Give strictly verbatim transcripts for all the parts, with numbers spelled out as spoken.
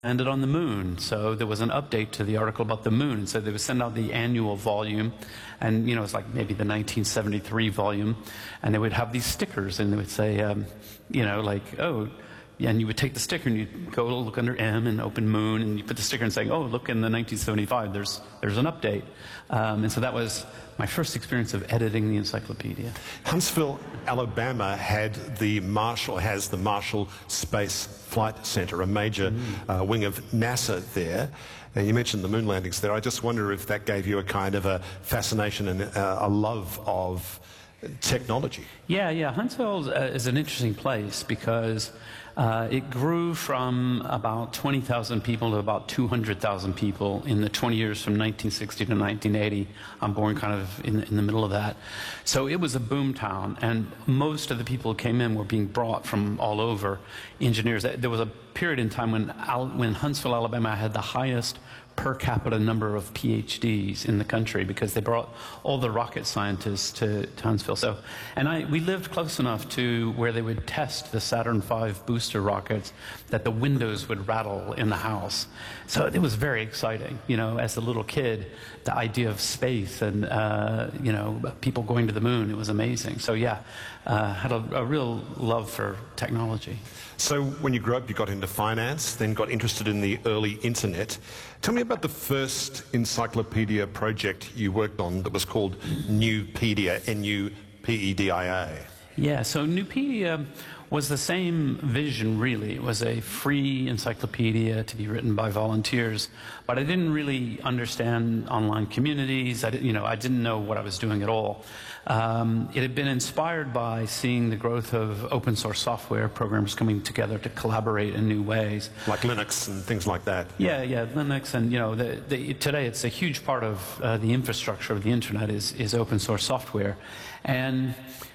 landed on the moon. So there was an update to the article about the moon. And so they would send out the annual volume, and you know, it's like maybe the nineteen seventy-three volume, and they would have these stickers, and they would say, um, you know, like, oh, yeah, and you would take the sticker and you'd go look under M and open moon, and you put the sticker and saying, oh, look, in the nineteen seventy-five, there's there's an update. Um, and so that was my first experience of editing the encyclopedia. Huntsville, Alabama had the Marshall, has the Marshall Space Flight Center, a major mm. uh, wing of NASA there. And you mentioned the moon landings there. I just wonder if that gave you a kind of a fascination and uh, a love of technology. Yeah, yeah. Huntsville uh, is an interesting place because uh, it grew from about twenty thousand people to about two hundred thousand people in the twenty years from nineteen sixty to nineteen eighty. I'm born kind of in, in the middle of that. So it was a boom town, and most of the people who came in were being brought from all over, engineers. There was a period in time when, Al when Huntsville, Alabama had the highest per capita number of P H Ds in the country because they brought all the rocket scientists to, to Huntsville. So, and I, we lived close enough to where they would test the Saturn five booster rockets that the windows would rattle in the house. So it was very exciting. You know, as a little kid, the idea of space and, uh, you know, people going to the moon, it was amazing. So yeah, uh, had a, a real love for technology. So when you grew up, you got into finance, then got interested in the early internet. Tell me about the first encyclopedia project you worked on that was called Nupedia, N U P E D I A. Yeah, so Nupedia was the same vision, really. It was a free encyclopedia to be written by volunteers, but I didn't really understand online communities. I didn't, you know, I didn't know what I was doing at all. Um, it had been inspired by seeing the growth of open source software programs coming together to collaborate in new ways. Like Linux and things like that. Yeah, yeah, Linux, and you know, the, the, today it's a huge part of uh, the infrastructure of the internet is, is open source software. And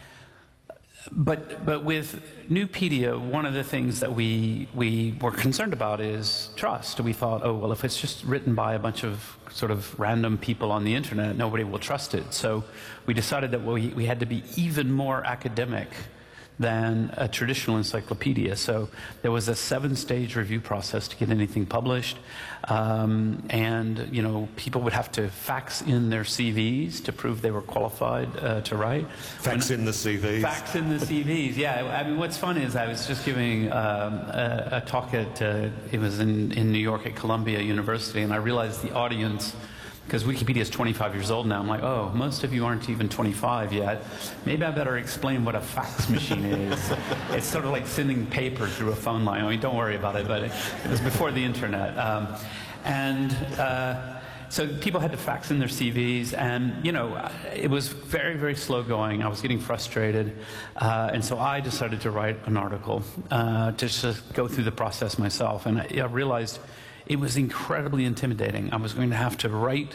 But, but with Nupedia, one of the things that we, we were concerned about is trust. We thought, oh, well, if it's just written by a bunch of sort of random people on the internet, nobody will trust it. So we decided that we, we had to be even more academic than a traditional encyclopedia. So there was a seven-stage review process to get anything published, um, and you know, people would have to fax in their C Vs to prove they were qualified uh, to write. Fax when, in the C Vs. Fax in the C Vs. Yeah. I mean, what's funny is I was just giving um, a, a talk at uh, it was in in New York at Columbia University, and I realized the audience, because Wikipedia is twenty-five years old now, I'm like, oh, most of you aren't even twenty-five yet. Maybe I better explain what a fax machine is. It's sort of like sending paper through a phone line. I mean, don't worry about it, but it, it was before the internet. Um, and uh, so people had to fax in their C Vs, and you know, it was very, very slow going. I was getting frustrated, uh, and so I decided to write an article uh, to just go through the process myself. And I, I realized it was incredibly intimidating. I was going to have to write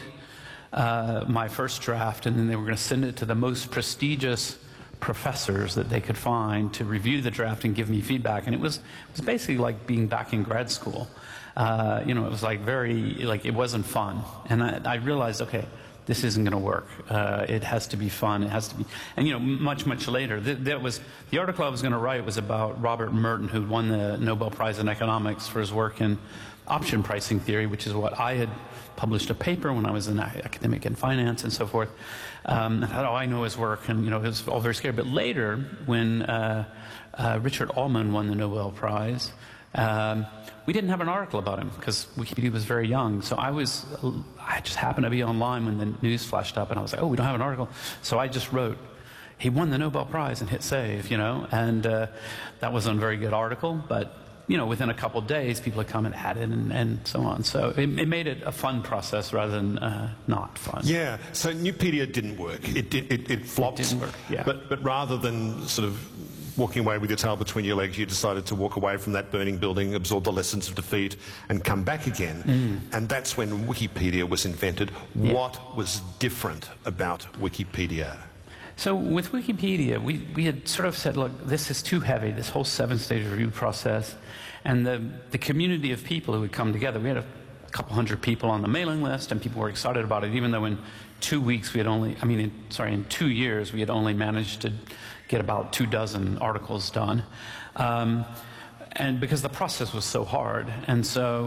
uh, my first draft, and then they were going to send it to the most prestigious professors that they could find to review the draft and give me feedback. And it was, it was basically like being back in grad school. Uh, you know, it was like very, like it wasn't fun. And I, I realized, okay, this isn't going to work. Uh, it has to be fun. It has to be, and you know, much, much later, th that was the article I was going to write was about Robert Merton, who won the Nobel Prize in Economics for his work in option pricing theory, which is what I had published a paper when I was in academic and finance and so forth. Um, I thought, oh, I know his work, and you know, it was all very scary. But later, when uh, uh, Richard Allman won the Nobel Prize, um, we didn't have an article about him because Wikipedia was very young. So I was, I just happened to be online when the news flashed up, and I was like, oh, we don't have an article. So I just wrote, he won the Nobel Prize, and hit save, you know. And uh, that wasn't a very good article, but you know, within a couple of days, people had come and added and, and so on. So it, it made it a fun process rather than uh, not fun. Yeah. So Nupedia didn't work. It it, it, it flopped. It didn't work. Yeah. But but rather than sort of walking away with your tail between your legs, you decided to walk away from that burning building, absorb the lessons of defeat, and come back again. Mm. And that's when Wikipedia was invented. Yeah. What was different about Wikipedia? So with Wikipedia, we, we had sort of said, look, this is too heavy, this whole seven-stage review process. And the, the community of people who had come together, we had a couple hundred people on the mailing list, and people were excited about it, even though in two weeks we had only, I mean, in, sorry, in two years we had only managed to get about two dozen articles done. Um, and because the process was so hard. And so